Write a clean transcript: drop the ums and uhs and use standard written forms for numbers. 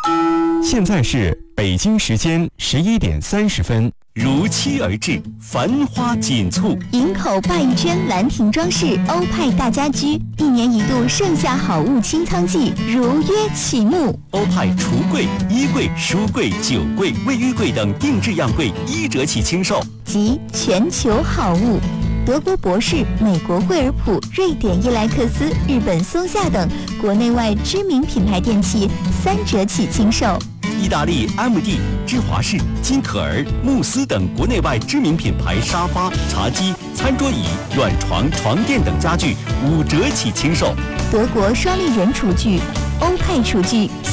现在是北京时间11:30。 如期而至，繁花锦簇。 营口鲅鱼圈兰亭装饰欧派大家居1年1度盛夏好物清仓季如约启幕。 欧派橱柜、衣柜、书柜、酒柜、卫浴柜等定制样柜1折起清售， 及全球好物。德国博士、美国惠而浦、瑞典伊莱克斯、日本松下等国内外知名品牌电器3折起清售。 意大利 MD、芝华士、金可儿、慕斯等国内外知名品牌沙发、茶几、餐桌椅、软床、床垫等家具5折起清售。 德国双立人厨具、欧派厨具。